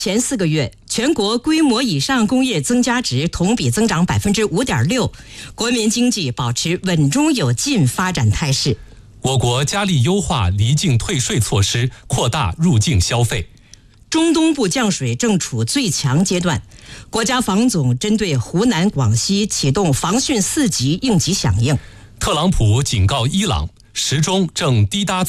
前4个月，全国规模以上工业增加值同比增长5.6%，国民经济保持稳中有进发展态势。 我国加力优化离境退税措施，扩大入境消费。 中东部降水正处最强阶段，国家防总针对湖南、广西启动防汛4级应急响应。 特朗普警告伊朗，时钟正滴答